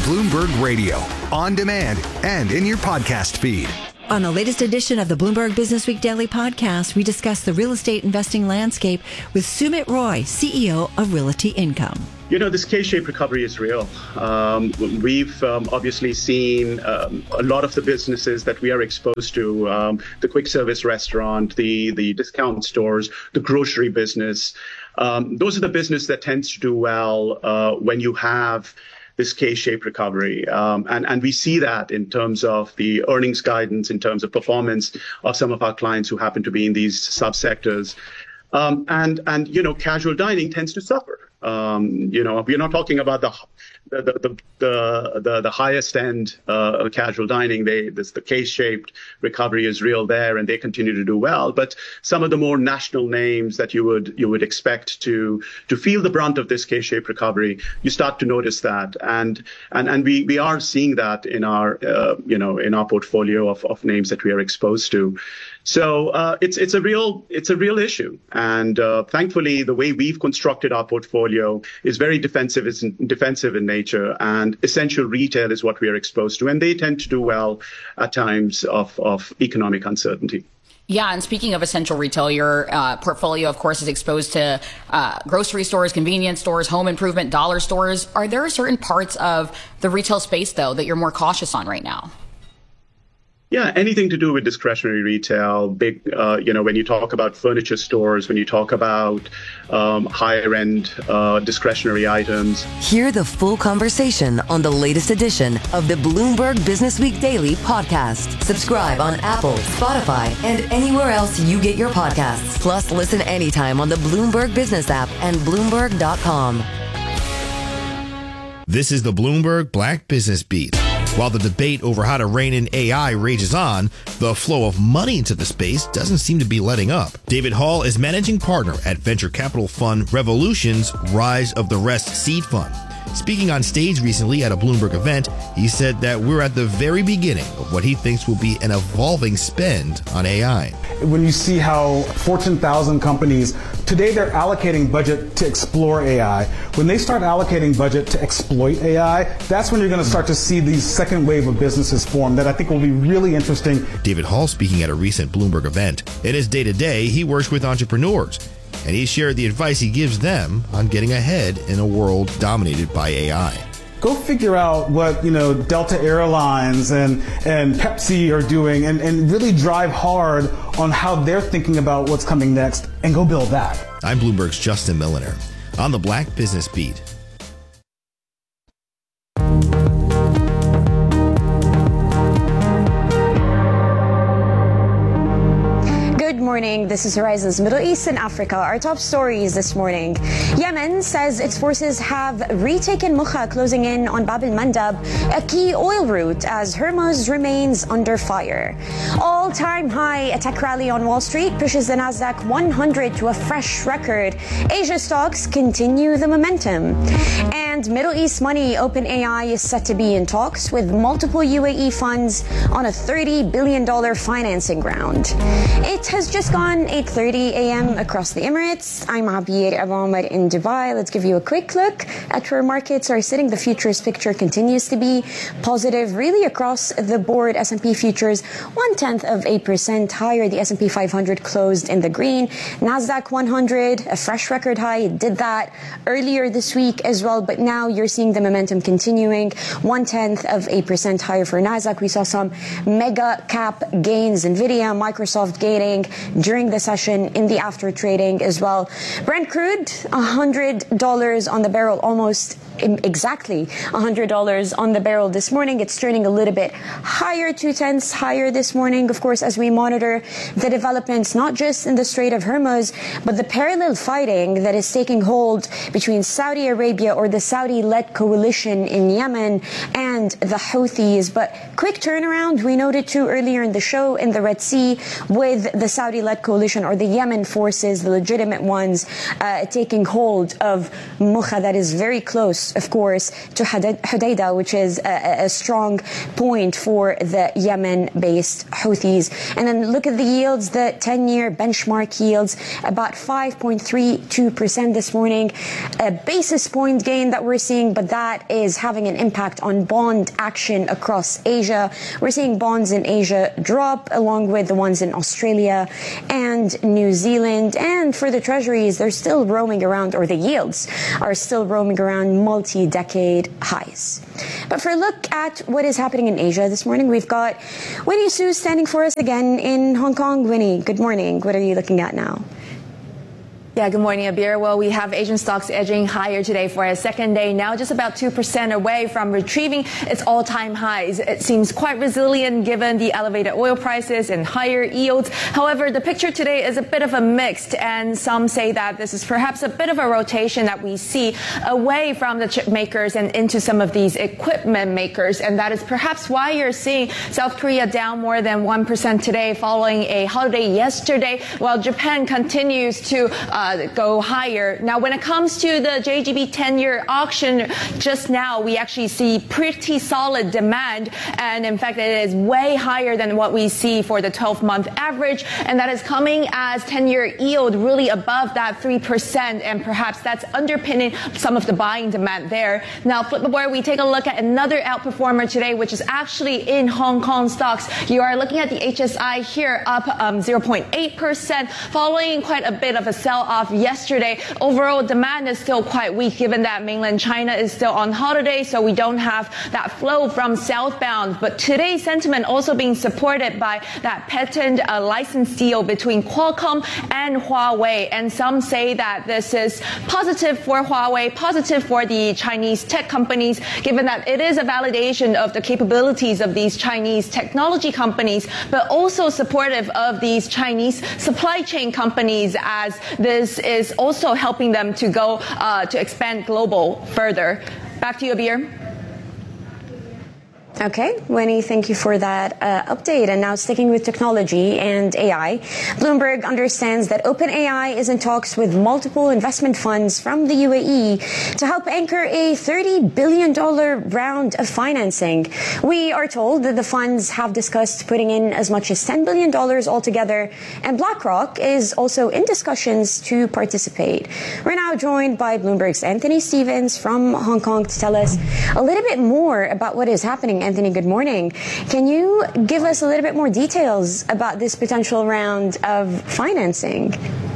Bloomberg Radio, on demand and in your podcast feed. On the latest edition of the Bloomberg Business Week Daily Podcast, we discuss the real estate investing landscape with Sumit Roy, CEO of Realty Income. You know, this K-shaped recovery is real. We've obviously seen a lot of the businesses that we are exposed to, the quick service restaurant, the discount stores, the grocery business. Those are the business that tends to do well when you have this K-shaped recovery. And we see that in terms of the earnings guidance, in terms of performance of some of our clients who happen to be in these subsectors. And you know, casual dining tends to suffer. You know, we're not talking about the highest end casual dining. The K-shaped recovery is real there, and they continue to do well. But some of the more national names that you would expect to feel the brunt of this K-shaped recovery, you start to notice that, and we are seeing that in our in our portfolio of names that we are exposed to. So it's a real issue, and thankfully the way we've constructed our portfolio is very defensive in nature, and essential retail is what we are exposed to, and they tend to do well at times of economic uncertainty. Yeah, and speaking of essential retail, your portfolio, of course, is exposed to grocery stores, convenience stores, home improvement, dollar stores. Are there certain parts of the retail space, though, that you're more cautious on right now? Yeah, anything to do with discretionary retail, big, when you talk about furniture stores, when you talk about higher end discretionary items. Hear the full conversation on the latest edition of the Bloomberg Business Week Daily Podcast. Subscribe on Apple, Spotify, and anywhere else you get your podcasts. Plus, listen anytime on the Bloomberg Business app and Bloomberg.com. This is the Bloomberg Black Business Beat. While the debate over how to rein in AI rages on, the flow of money into the space doesn't seem to be letting up. David Hall is managing partner at venture capital fund Revolution's Rise of the Rest seed fund. Speaking on stage recently at a Bloomberg event, he said that we're at the very beginning of what he thinks will be an evolving spend on AI. When you see how Fortune 1000 companies, today they're allocating budget to explore AI. When they start allocating budget to exploit AI, that's when you're going to start to see these second wave of businesses form that I think will be really interesting. David Hall speaking at a recent Bloomberg event. In his day-to-day, he works with entrepreneurs, and he shared the advice he gives them on getting ahead in a world dominated by AI. Go figure out what Delta Airlines and Pepsi are doing, and really drive hard on how they're thinking about what's coming next, and go build that. I'm Bloomberg's Justin Milliner on the Black Business Beat. Good morning. This is Horizon's Middle East and Africa. Our top stories this morning. Yemen says its forces have retaken Mukha, closing in on Bab al-Mandab, a key oil route, as Hormuz remains under fire. All-time high attack rally on Wall Street pushes the Nasdaq 100 to a fresh record. Asia stocks continue the momentum. And Middle East money, OpenAI is set to be in talks with multiple UAE funds on a $30 billion financing round. It has just gone 8:30 a.m. across the Emirates. I'm Abir Abomar in Dubai. Let's give you a quick look at where markets are sitting. The futures picture continues to be positive, really across the board. S&P futures 0.1% higher. The S&P 500 closed in the green. Nasdaq 100, a fresh record high. It did that earlier this week as well, but now you're seeing the momentum continuing. 0.1% higher for Nasdaq. We saw some mega cap gains. Nvidia, Microsoft gaining during the session in the after trading as well. Brent crude, $100 on the barrel, almost exactly $100 on the barrel this morning. It's turning a little bit higher, 0.2 higher this morning, of course, as we monitor the developments, not just in the Strait of Hormuz, but the parallel fighting that is taking hold between Saudi Arabia, or the Saudi-led coalition in Yemen, and the Houthis. But quick turnaround, we noted too earlier in the show, in the Red Sea with the Saudi Houthi-led coalition, or the Yemen forces, the legitimate ones, taking hold of Mukha, that is very close, of course, to Hodeidah, which is a strong point for the Yemen-based Houthis. And then look at the yields, the 10-year benchmark yields, about 5.32% this morning. A basis point gain that we're seeing, but that is having an impact on bond action across Asia. We're seeing bonds in Asia drop, along with the ones in Australia and New Zealand. And for the treasuries, they're still roaming around, or the yields are still roaming around multi-decade highs. But for a look at what is happening in Asia this morning, we've got Winnie Su standing for us again in Hong Kong. Winnie, good morning. What are you looking at now? Yeah, good morning, Abir. Well, we have Asian stocks edging higher today for a second day now, just about 2% away from retrieving its all-time highs. It seems quite resilient given the elevated oil prices and higher yields. However, the picture today is a bit of a mixed, and some say that this is perhaps a bit of a rotation that we see away from the chip makers and into some of these equipment makers. And that is perhaps why you're seeing South Korea down more than 1% today following a holiday yesterday, while Japan continues to go higher. Now, when it comes to the JGB 10-year auction, just now we actually see pretty solid demand, and in fact it is way higher than what we see for the 12-month average, and that is coming as 10-year yield really above that 3%, and perhaps that's underpinning some of the buying demand there. Now, flip where we take a look at another outperformer today, which is actually in Hong Kong stocks. You are looking at the HSI here, up 0.8%, following quite a bit of a sell-off yesterday. Overall, demand is still quite weak given that mainland China is still on holiday, so we don't have that flow from southbound. But today's sentiment also being supported by that patent license deal between Qualcomm and Huawei. And some say that this is positive for Huawei, positive for the Chinese tech companies, given that it is a validation of the capabilities of these Chinese technology companies, but also supportive of these Chinese supply chain companies, as this is also helping them to go to expand global further. Back to you, Abir. Okay, Winnie, thank you for that update. And now sticking with technology and AI, Bloomberg understands that OpenAI is in talks with multiple investment funds from the UAE to help anchor a $30 billion round of financing. We are told that the funds have discussed putting in as much as $10 billion altogether, and BlackRock is also in discussions to participate. We're now joined by Bloomberg's Anthony Stevens from Hong Kong to tell us a little bit more about what is happening. Anthony, good morning. Can you give us a little bit more details about this potential round of financing?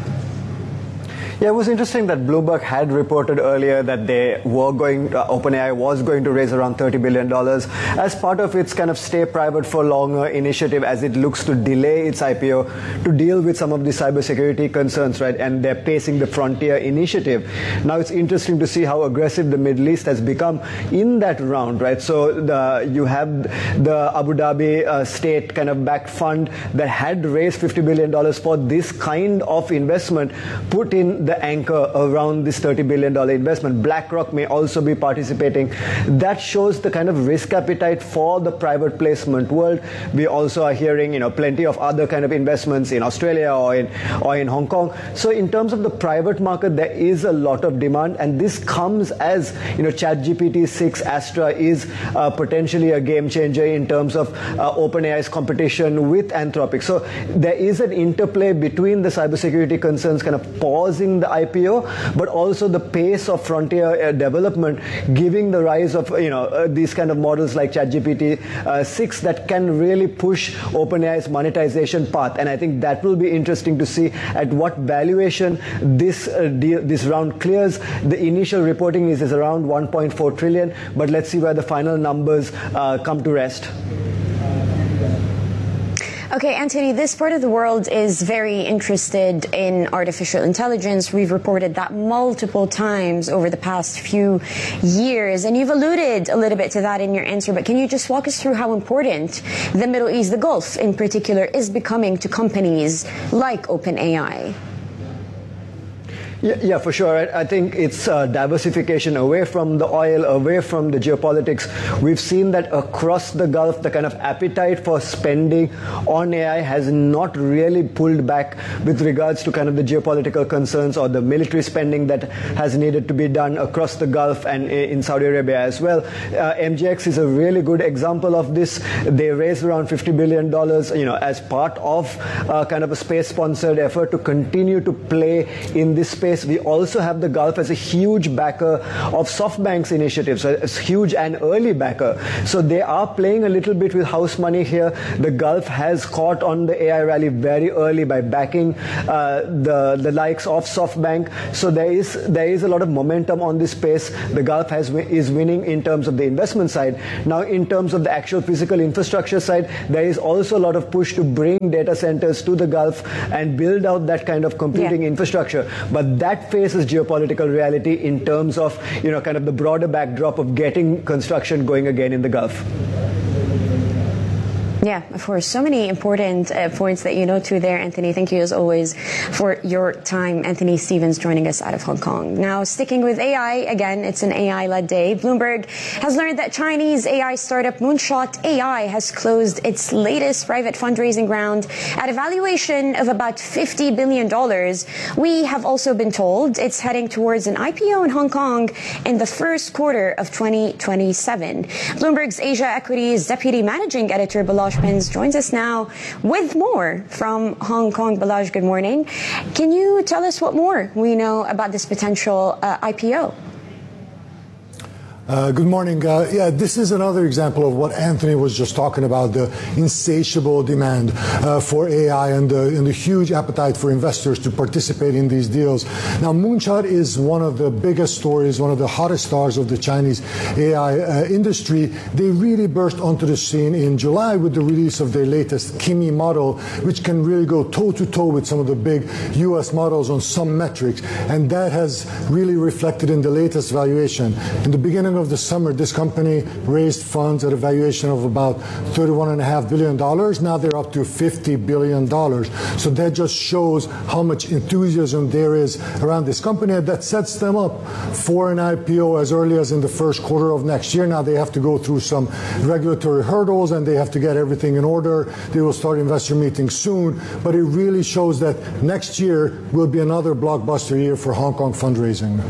Yeah, it was interesting that Bloomberg had reported earlier that they were OpenAI was going to raise around $30 billion as part of its kind of stay private for longer initiative, as it looks to delay its IPO to deal with some of the cybersecurity concerns, right? And they're pacing the Frontier initiative. Now it's interesting to see how aggressive the Middle East has become in that round, right? So you have the Abu Dhabi state kind of backed fund that had raised $50 billion for this kind of investment, put in the anchor around this $30 billion investment. BlackRock may also be participating. That shows the kind of risk appetite for the private placement world. We also are hearing, plenty of other kind of investments in Australia or in Hong Kong. So in terms of the private market, there is a lot of demand, and this comes as, ChatGPT 6 Astra is potentially a game changer in terms of OpenAI's competition with Anthropic. So there is an interplay between the cybersecurity concerns kind of pausing the IPO, but also the pace of Frontier development, giving the rise of these kind of models like ChatGPT 6 that can really push OpenAI's monetization path. And I think that will be interesting to see at what valuation this round clears. The initial reporting is around 1.4 trillion, but let's see where the final numbers come to rest. Okay, Anthony, this part of the world is very interested in artificial intelligence. We've reported that multiple times over the past few years, and you've alluded a little bit to that in your answer, but can you just walk us through how important the Middle East, the Gulf in particular, is becoming to companies like OpenAI? Yeah, for sure. I think it's diversification away from the oil, away from the geopolitics. We've seen that across the Gulf, the kind of appetite for spending on AI has not really pulled back with regards to kind of the geopolitical concerns or the military spending that has needed to be done across the Gulf and in Saudi Arabia as well. MGX is a really good example of this. They raised around $50 billion, as part of kind of a space-sponsored effort to continue to play in this space. We also have the Gulf as a huge backer of SoftBank's initiatives, a huge and early backer. So they are playing a little bit with house money here. The Gulf has caught on the AI rally very early by backing the likes of SoftBank. So there is a lot of momentum on this space. The Gulf is winning in terms of the investment side. Now, in terms of the actual physical infrastructure side, there is also a lot of push to bring data centers to the Gulf and build out that kind of computing infrastructure. But that faces geopolitical reality in terms of, kind of the broader backdrop of getting construction going again in the Gulf. Yeah, of course. So many important points that you know to there, Anthony. Thank you as always for your time. Anthony Stevens joining us out of Hong Kong. Now, sticking with AI, again, it's an AI-led day. Bloomberg has learned that Chinese AI startup Moonshot AI has closed its latest private fundraising round at a valuation of about $50 billion. We have also been told it's heading towards an IPO in Hong Kong in the first quarter of 2027. Bloomberg's Asia Equities Deputy Managing Editor, Balazs Pens, joins us now with more from Hong Kong. Balazs, good morning. Can you tell us what more we know about this potential IPO? Good morning. This is another example of what Anthony was just talking about, the insatiable demand for AI and the huge appetite for investors to participate in these deals. Now, Moonshot is one of the biggest stories, one of the hottest stars of the Chinese AI industry. They really burst onto the scene in July with the release of their latest Kimi model, which can really go toe-to-toe with some of the big U.S. models on some metrics. And that has really reflected in the latest valuation. In the beginning of the summer, this company raised funds at a valuation of about $31.5 billion. Now they're up to $50 billion. So that just shows how much enthusiasm there is around this company, and that sets them up for an IPO as early as in the first quarter of next year. Now they have to go through some regulatory hurdles and they have to get everything in order. They will start investor meetings soon, but it really shows that next year will be another blockbuster year for Hong Kong fundraising.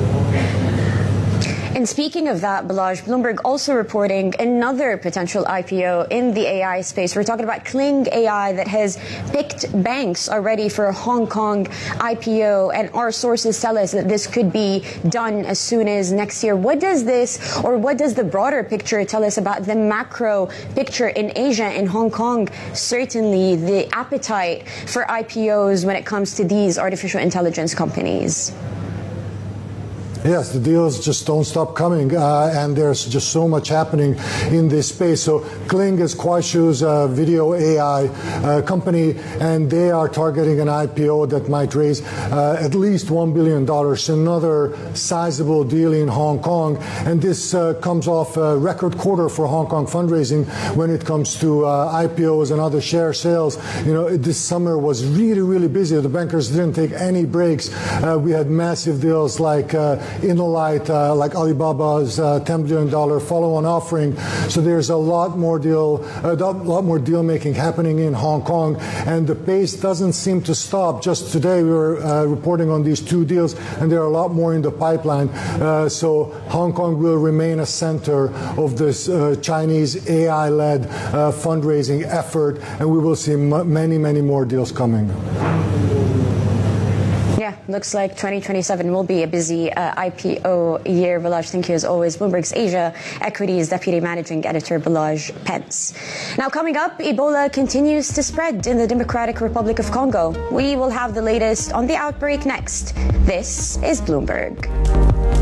And speaking of that, Balazs, Bloomberg also reporting another potential IPO in the AI space. We're talking about Kling AI that has picked banks already for a Hong Kong IPO, and our sources tell us that this could be done as soon as next year. What does this, or what does the broader picture tell us about the macro picture in Asia and Hong Kong? Certainly the appetite for IPOs when it comes to these artificial intelligence companies. Yes, the deals just don't stop coming, and there's just so much happening in this space. So Kling is Kuaishou's video AI company, and they are targeting an IPO that might raise at least $1 billion, another sizable deal in Hong Kong. And this comes off a record quarter for Hong Kong fundraising when it comes to IPOs and other share sales. This summer was really, really busy. The bankers didn't take any breaks. We had massive deals like InnoLight, like Alibaba's $10 billion follow-on offering. So there's a lot more deal making happening in Hong Kong, and the pace doesn't seem to stop. Just today we were reporting on these two deals, and there are a lot more in the pipeline. So Hong Kong will remain a center of this Chinese AI-led fundraising effort, and we will see many, many more deals coming. Yeah, looks like 2027 will be a busy IPO year. Balazs, thank you as always. Bloomberg's Asia Equities Deputy Managing Editor Balazs Pens. Now coming up, Ebola continues to spread in the Democratic Republic of Congo. We will have the latest on the outbreak next. This is Bloomberg.